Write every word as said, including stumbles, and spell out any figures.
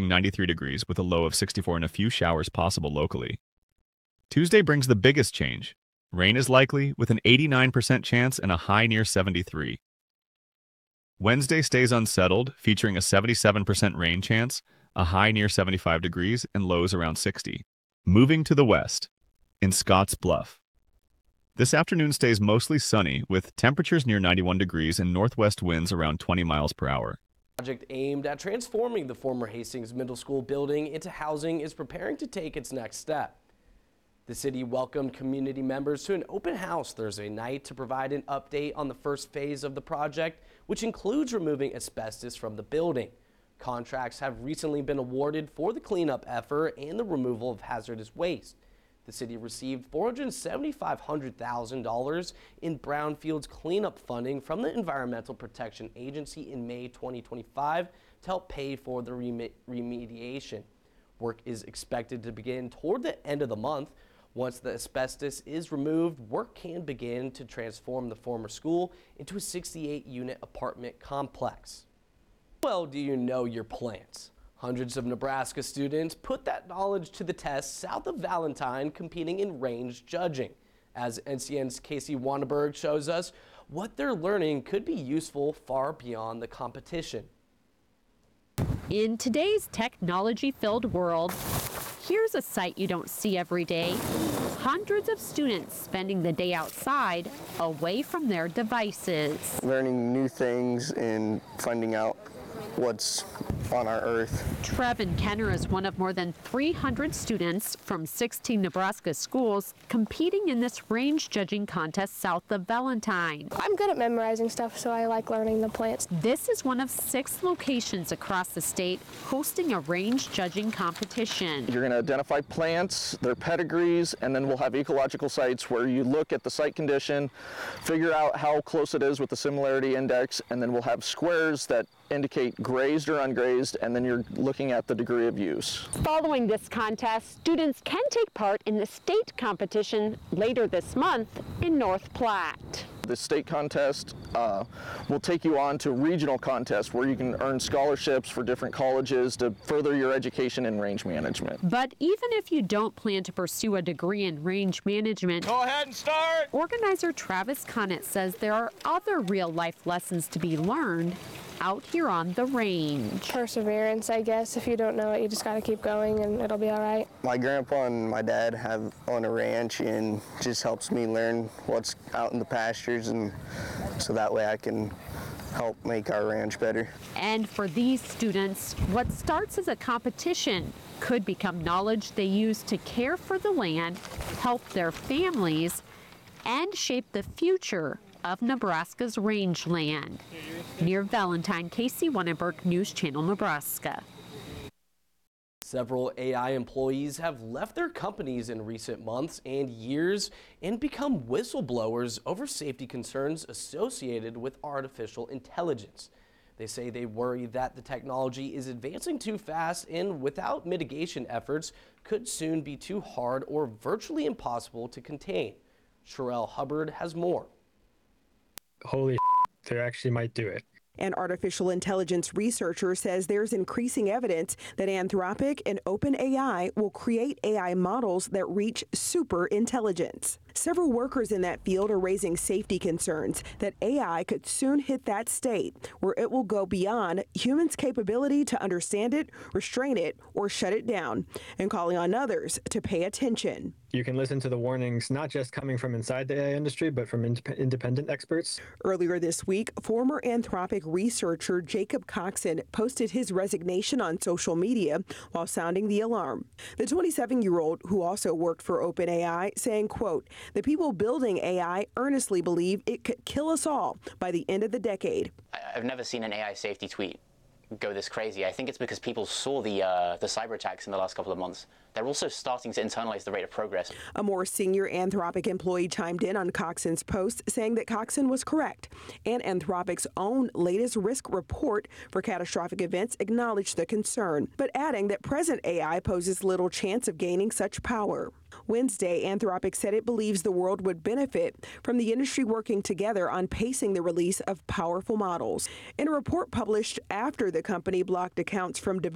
ninety-three degrees with a low of sixty-four and a few showers possible locally. Tuesday brings the biggest change. Rain is likely with an eighty-nine percent chance and a high near seventy-three. Wednesday stays unsettled, featuring a seventy-seven percent rain chance, a high near seventy-five degrees, and lows around sixty. Moving to the west, in Scotts Bluff. This afternoon stays mostly sunny, with temperatures near ninety-one degrees and northwest winds around twenty miles per hour. Project aimed at transforming the former Hastings Middle School building into housing is preparing to take its next step. The city welcomed community members to an open house Thursday night to provide an update on the first phase of the project, which includes removing asbestos from the building. Contracts have recently been awarded for the cleanup effort and the removal of hazardous waste. The city received four hundred seven thousand five hundred dollars in brownfields cleanup funding from the Environmental Protection Agency in May twenty twenty-five to help pay for the rem remediation. Work is expected to begin toward the end of the month. Once the asbestos is removed, work can begin to transform the former school into a sixty-eight unit apartment complex. Well, do you know your plants? Hundreds of Nebraska students put that knowledge to the test south of Valentine, competing in range judging. As N C N's Casey Wanneberg shows us, what they're learning could be useful far beyond the competition. In today's technology-filled world, here's a sight you don't see every day. Hundreds of students spending the day outside, away from their devices. Learning new things and finding out what's on our earth. Trevin Kenner is one of more than three hundred students from sixteen Nebraska schools competing in this range judging contest south of Valentine. I'm good at memorizing stuff, so I like learning the plants. This is one of six locations across the state hosting a range judging competition. You're going to identify plants, their pedigrees, and then we'll have ecological sites where you look at the site condition, figure out how close it is with the similarity index, and then we'll have squares that indicate grazed or ungrazed, and then you're looking at the degree of use. Following this contest, students can take part in the state competition later this month in North Platte. The state contest uh, will take you on to regional contests where you can earn scholarships for different colleges to further your education in range management. But even if you don't plan to pursue a degree in range management, go ahead and start. Organizer Travis Connett says there are other real life lessons to be learned out here on the range. Perseverance, I guess. If you don't know it, you just got to keep going and it'll be all right. My grandpa and my dad have on a ranch and just helps me learn what's out in the pastures, and so that way I can help make our ranch better. And for these students, what starts as a competition could become knowledge they use to care for the land, help their families, and shape the future of Nebraska's rangeland. Near Valentine, Casey Wanneberg, News Channel, Nebraska. Several A I employees have left their companies in recent months and years and become whistleblowers over safety concerns associated with artificial intelligence. They say they worry that the technology is advancing too fast and without mitigation efforts could soon be too hard or virtually impossible to contain. Sherelle Hubbard has more. Holy shit, they actually might do it. An artificial intelligence researcher says there's increasing evidence that Anthropic and OpenAI will create A I models that reach super intelligence. Several workers in that field are raising safety concerns that A I could soon hit that state where it will go beyond humans' capability to understand it, restrain it, or shut it down, and calling on others to pay attention. You can listen to the warnings not just coming from inside the A I industry, but from ind- independent experts. Earlier this week, former Anthropic researcher Jacob Coxon posted his resignation on social media while sounding the alarm. The twenty-seven-year-old, who also worked for OpenAI, saying, quote, "The people building A I earnestly believe it could kill us all by the end of the decade." I've never seen an A I safety tweet go this crazy. I think it's because people saw the uh, the cyber attacks in the last couple of months. They're also starting to internalize the rate of progress. A more senior Anthropic employee chimed in on Coxon's post, saying that Coxon was correct, and Anthropic's own latest risk report for catastrophic events acknowledged the concern, but adding that present A I poses little chance of gaining such power. Wednesday, Anthropic said it believes the world would benefit from the industry working together on pacing the release of powerful models. In a report published after the company blocked accounts from